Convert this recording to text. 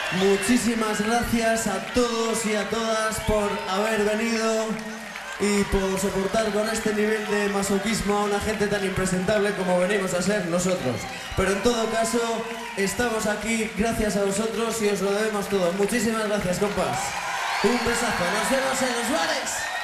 Muchísimas gracias a todos y a todas por haber venido y por soportar con este nivel de masoquismo a una gente tan impresentable como venimos a ser nosotros. Pero en todo caso, estamos aquí gracias a vosotros y os lo debemos todo. Muchísimas gracias, compas. Un besazo. Nos vemos en los bares.